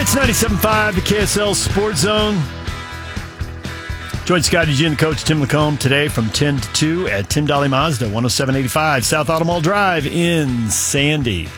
It's 97.5, the KSL Sports Zone. Join Scotty G and the coach, Tim Lacombe, today from 10 to 2 at Tim Dolly Mazda, 10785 South Auto Mall Drive in Sandy.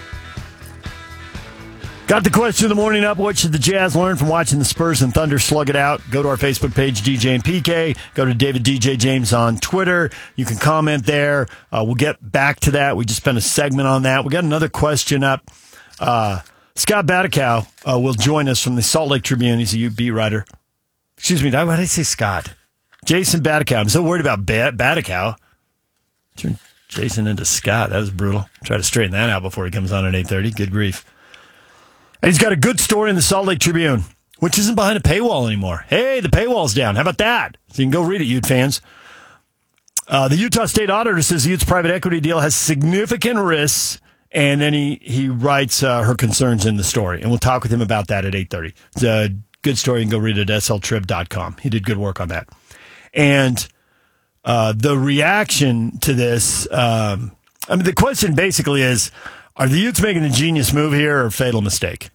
Got the question of the morning up. What should the Jazz learn from watching the Spurs and Thunder slug it out? Go to our Facebook page, DJ and PK. Go to David DJ James on Twitter. You can comment there. We'll get back to that. We just spent a segment on that. We got another question up. Scott Batakow will join us from the Salt Lake Tribune. He's a UB writer. Excuse me, why did I say Scott? Jason Batakow. I'm so worried about Batakow. Turn Jason into Scott. That was brutal. Try to straighten that out before he comes on at 8:30. Good grief. And he's got a good story in the Salt Lake Tribune, which isn't behind a paywall anymore. Hey, the paywall's down. How about that? So you can go read it, Ute fans. The Utah State Auditor says the Utes private equity deal has significant risks, and then he writes her concerns in the story. And we'll talk with him about that at 8:30. It's a good story. You can go read it at sltrib.com. He did good work on that. And the reaction to this, the question basically is, are the Utes making a genius move here or a fatal mistake?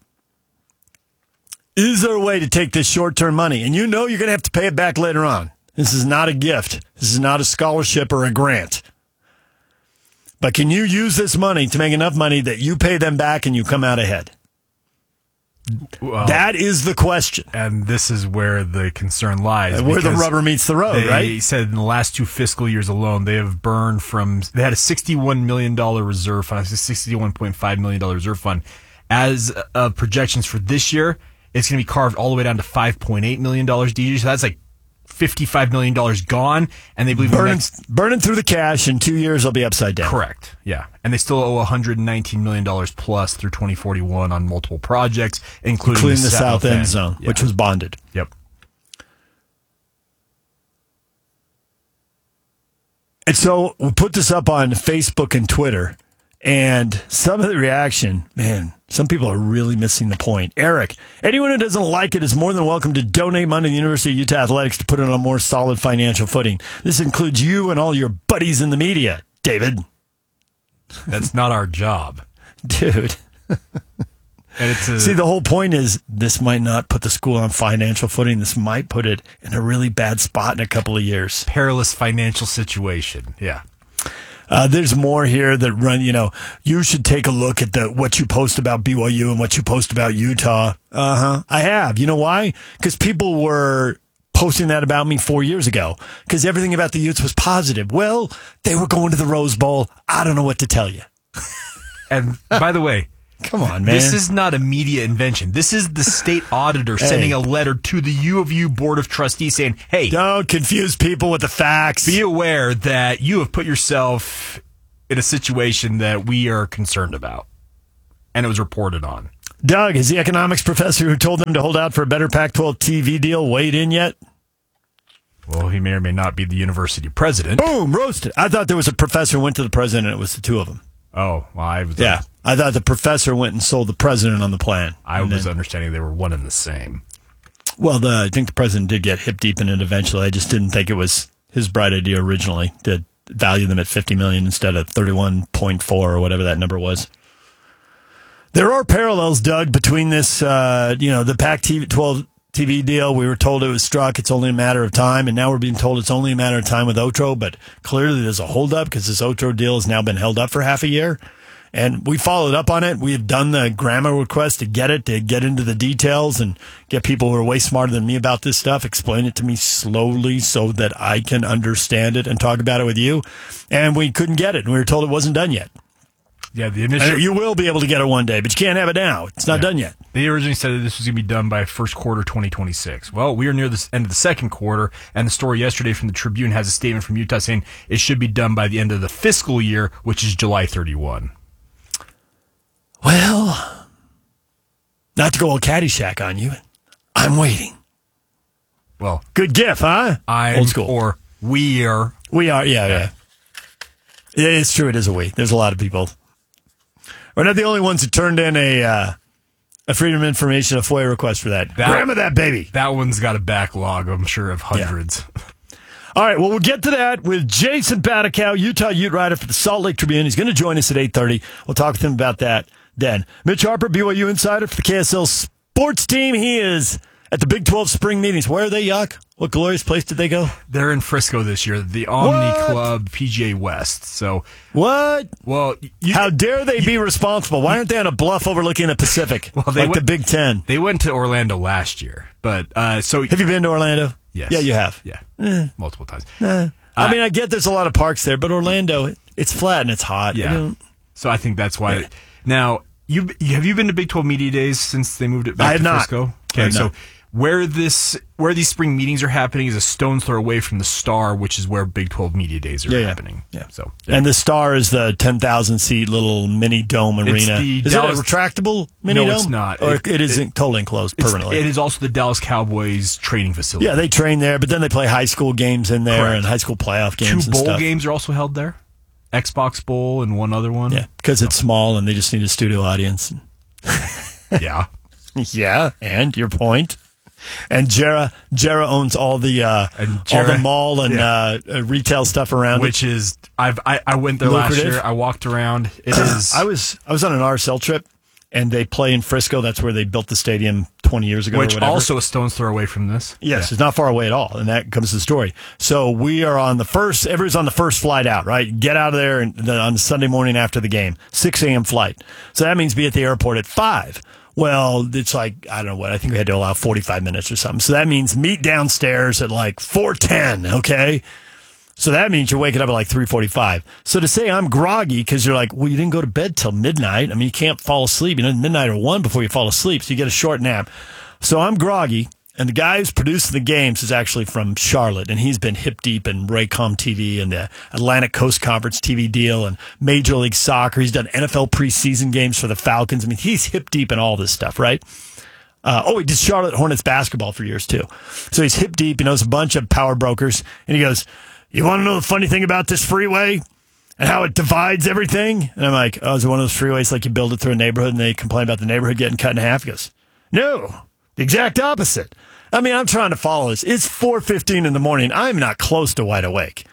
Is there a way to take this short-term money? And you know you're going to have to pay it back later on. This is not a gift. This is not a scholarship or a grant. But can you use this money to make enough money that you pay them back and you come out ahead? Well, that is the question. And this is where the concern lies. Where the rubber meets the road, right? He said in the last 2 fiscal years alone, they have burned they had a $61 million reserve fund, $61.5 million reserve fund. As of projections for this year, it's going to be carved all the way down to $5.8 million, DJ. So that's like $55 million gone, and they believe burning through the cash in 2 years, they'll be upside down. Correct, yeah. And they still owe $119 million plus through 2041 on multiple projects, including the South End Zone, which was bonded. Yep. And so we put this up on Facebook and Twitter, and some of the reaction, man, some people are really missing the point. Eric, anyone who doesn't like it is more than welcome to donate money to the University of Utah Athletics to put it on a more solid financial footing. This includes you and all your buddies in the media, David. That's not our job. Dude. See, the whole point is this might not put the school on financial footing. This might put it in a really bad spot in a couple of years. Perilous financial situation, yeah. There's more here that run, you should take a look at what you post about BYU and what you post about Utah. I have. You know why? Because people were posting that about me 4 years ago because everything about the Utes was positive. Well, they were going to the Rose Bowl. I don't know what to tell you. And by the way, come on, man. This is not a media invention. This is the state auditor sending a letter to the U of U Board of Trustees saying, hey, don't confuse people with the facts. Be aware that you have put yourself in a situation that we are concerned about. And it was reported on. Doug, is the economics professor who told them to hold out for a better Pac-12 TV deal weighed in yet? Well, he may or may not be the university president. Boom, roasted. I thought there was a professor who went to the president and it was the two of them. Oh, well, I thought the professor went and sold the president on the plan. I was understanding they were one and the same. Well, I think the president did get hip deep in it eventually. I just didn't think it was his bright idea originally to value them at $50 million instead of 31.4 or whatever that number was. There are parallels, Doug, between this, the Pac-12 TV deal. We were told it was struck. It's only a matter of time. And now we're being told it's only a matter of time with Otro. But clearly there's a holdup because this Otro deal has now been held up for half a year. And we followed up on it. We have done the grammar request to get into the details and get people who are way smarter than me about this stuff, explain it to me slowly so that I can understand it and talk about it with you. And we couldn't get it. And we were told it wasn't done yet. Yeah, the initial. You will be able to get it one day, but you can't have it now. It's not done yet. They originally said that this was going to be done by first quarter 2026. Well, we are near the end of the second quarter, and the story yesterday from the Tribune has a statement from Utah saying it should be done by the end of the fiscal year, which is July 31. Well, not to go all Caddyshack on you, I'm waiting. Well, good gif, huh? Old school. Or we are. We are, yeah. It's true, it is a we. There's a lot of people. We're not the only ones who turned in a Freedom of Information, a FOIA request for that. Grandma that baby. That one's got a backlog, I'm sure, of hundreds. Yeah. All right, well, we'll get to that with Jason Batakow, Utah Ute writer for the Salt Lake Tribune. He's going to join us at 8:30. We'll talk with him about that then. Mitch Harper, BYU insider for the KSL sports team. He is at the Big 12 spring meetings. Where are they, Yuck? What glorious place did they go? They're in Frisco this year, the Omni Club PGA West. So what? Well, how dare they be responsible? Why aren't they on a bluff overlooking the Pacific, the Big Ten? They went to Orlando last year, but so have you been to Orlando? Yes. Yeah, you have. Yeah, multiple times. I mean, I get there's a lot of parks there, but Orlando, it's flat and it's hot. Yeah. So I think that's why. Yeah. Now, have you been to Big 12 Media Days since they moved it back to Frisco? Okay, so where these spring meetings are happening is a stone's throw away from the Star, which is where Big 12 Media Days are happening. Yeah. So, and the Star is the 10,000 seat little mini dome arena. Is it a retractable mini dome? No, it's not. Or it isn't totally enclosed permanently. It is also the Dallas Cowboys training facility. Yeah, they train there, but then they play high school games in there and high school playoff games. 2 bowl games are also held there. Xbox Bowl and one other one. Yeah, because it's small and they just need a studio audience. Yeah. Yeah, and your point. And Jera owns all the mall and retail stuff around which it. Is I went there lucrative. Last year. I walked around. It is. I was on an RSL trip, and they play in Frisco. That's where they built the stadium 20 years ago. Which or whatever. Also a stone's throw away from this. Yes, It's not far away at all, and that comes to the story. So we are on the first. Everyone's on the first flight out. Right, get out of there on Sunday morning after the game, 6 a.m. flight. So that means be at the airport at 5. Well, it's like, I don't know what, I think we had to allow 45 minutes or something. So that means meet downstairs at like 4:10, okay? So that means you're waking up at like 3:45. So to say I'm groggy because you're like, well, you didn't go to bed till midnight. I mean, you can't fall asleep. You know, midnight or 1 before you fall asleep, so you get a short nap. So I'm groggy. And the guy who's producing the games is actually from Charlotte, and he's been hip deep in Raycom TV and the Atlantic Coast Conference TV deal and Major League Soccer. He's done NFL preseason games for the Falcons. I mean, he's hip deep in all this stuff, right? He did Charlotte Hornets basketball for years, too. So he's hip deep. He knows a bunch of power brokers. And he goes, you want to know the funny thing about this freeway and how it divides everything? And I'm like, oh, is it one of those freeways like you build it through a neighborhood and they complain about the neighborhood getting cut in half? He goes, no. The exact opposite. I mean, I'm trying to follow this. It's 4:15 in the morning. I'm not close to wide awake.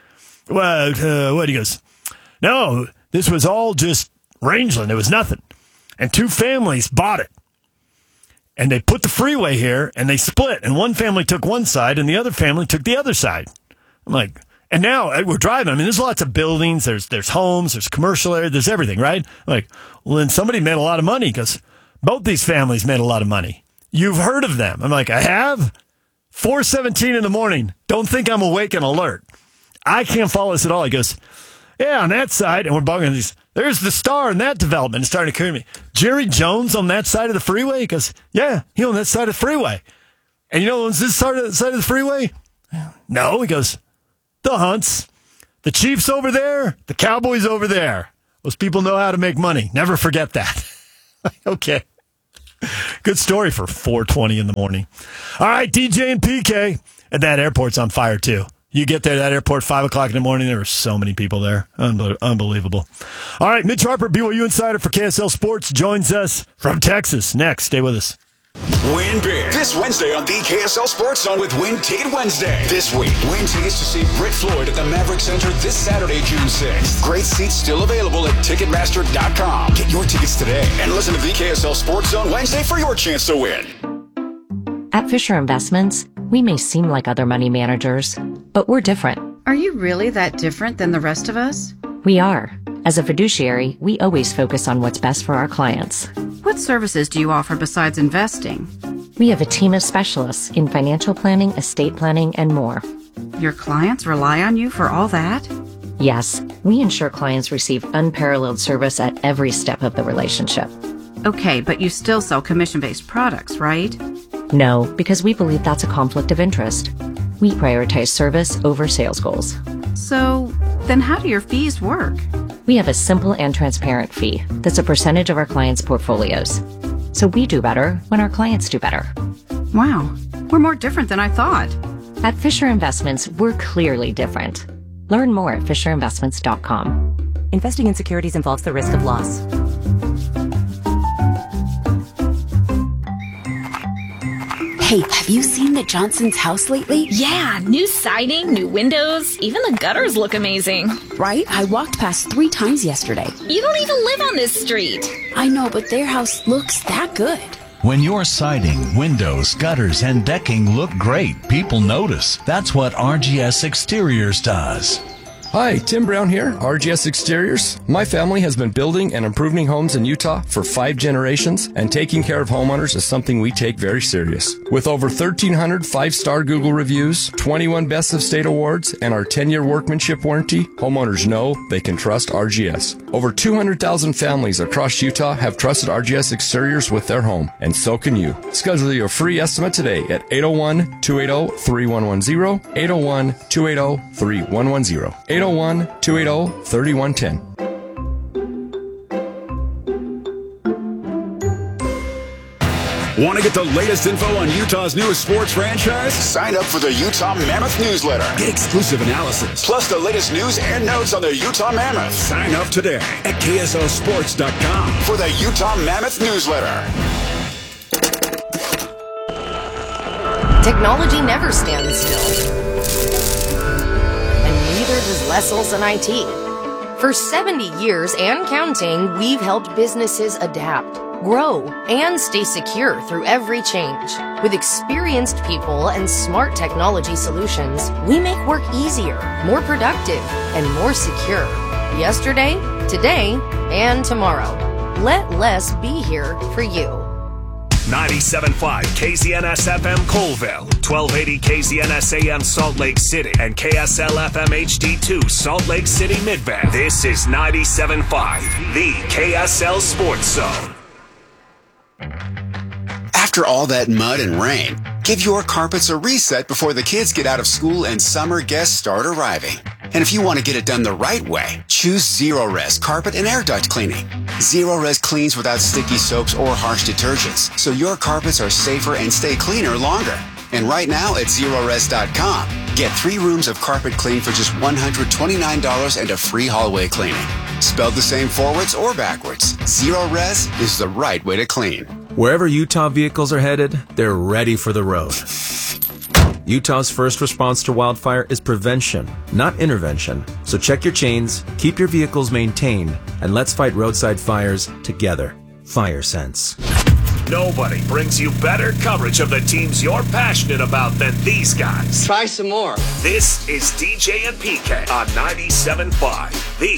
Well, what? He goes, no, this was all just rangeland. It was nothing. And 2 families bought it. And they put the freeway here, and they split. And one family took one side, and the other family took the other side. I'm like, and now we're driving. I mean, there's lots of buildings. There's homes. There's commercial area. There's everything, right? I'm like, well, then somebody made a lot of money because both these families made a lot of money. You've heard of them. I'm like, I have? 4:17 in the morning. Don't think I'm awake and alert. I can't follow this at all. He goes, yeah, on that side. And we're bugging these. There's the Star in that development. It's starting to occur to me. Jerry Jones on that side of the freeway? He goes, yeah, he owns that side of the freeway. And you know who owns this side of the freeway? No. He goes, the Hunts. The Chiefs over there. The Cowboys over there. Those people know how to make money. Never forget that. Okay. Good story for 4:20 in the morning. All right, DJ and PK. And that airport's on fire, too. You get there, that airport, 5 o'clock in the morning, there were so many people there. Unbelievable. All right, Mitch Harper, BYU Insider for KSL Sports, joins us from Texas. Next, stay with us. Win big this Wednesday on the KSL Sports Zone with Win Ticket Wednesday. This week, win tickets to see Britt Floyd at the Maverick Center this Saturday, June 6th. Great seats still available at Ticketmaster.com. Get your tickets today and listen to the KSL Sports Zone Wednesday for your chance to win. At Fisher Investments, we may seem like other money managers, but we're different. Are you really that different than the rest of us? We are. As a fiduciary, we always focus on what's best for our clients. What services do you offer besides investing? We have a team of specialists in financial planning, estate planning, and more. Your clients rely on you for all that? Yes, we ensure clients receive unparalleled service at every step of the relationship. Okay, but you still sell commission-based products, right? No, because we believe that's a conflict of interest. We prioritize service over sales goals. So, then how do your fees work? We have a simple and transparent fee that's a percentage of our clients' portfolios. So we do better when our clients do better. Wow, we're more different than I thought. At Fisher Investments, we're clearly different. Learn more at FisherInvestments.com. Investing in securities involves the risk of loss. Hey, have you seen the Johnson's house lately? Yeah, new siding, new windows, even the gutters look amazing. Right? I walked past 3 times yesterday. You don't even live on this street. I know, but their house looks that good. When your siding, windows, gutters, and decking look great, people notice. That's what RGS Exteriors does. Hi, Tim Brown here, RGS Exteriors. My family has been building and improving homes in Utah for 5 generations, and taking care of homeowners is something we take very serious. With over 1,300 5-star Google reviews, 21 Best of State awards, and our 10-year workmanship warranty, homeowners know they can trust RGS. Over 200,000 families across Utah have trusted RGS Exteriors with their home, and so can you. Schedule your free estimate today at 801-280-3110, 801-280-3110. 801-280-3110. Want to get the latest info on Utah's newest sports franchise? Sign up for the Utah Mammoth newsletter. Get exclusive analysis, plus the latest news and notes on the Utah Mammoth. Sign up today at KSLSports.com for the Utah Mammoth newsletter. Technology never stands still. And neither does Les Olson IT. For 70 years and counting, we've helped businesses adapt, grow, and stay secure through every change. With experienced people and smart technology solutions, we make work easier, more productive, and more secure. Yesterday, today, and tomorrow. Let Les be here for you. 97.5 KZNS FM Colville, 1280 KZNS AM Salt Lake City, and KSL FM HD2 Salt Lake City Midband. This is 97.5, the KSL Sports Zone. After all that mud and rain, give your carpets a reset before the kids get out of school and summer guests start arriving. And if you want to get it done the right way, choose Zero-Res Carpet and Air Duct Cleaning. Zero-Res cleans without sticky soaps or harsh detergents, so your carpets are safer and stay cleaner longer. And right now at Zerores.com, get 3 rooms of carpet clean for just $129 and a free hallway cleaning. Spelled the same forwards or backwards, Zero-Res is the right way to clean. Wherever Utah vehicles are headed, they're ready for the road. Utah's first response to wildfire is prevention, not intervention. So check your chains, keep your vehicles maintained, and let's fight roadside fires together. Fire Sense. Nobody brings you better coverage of the teams you're passionate about than these guys. Try some more. This is DJ and PK on 97.5, the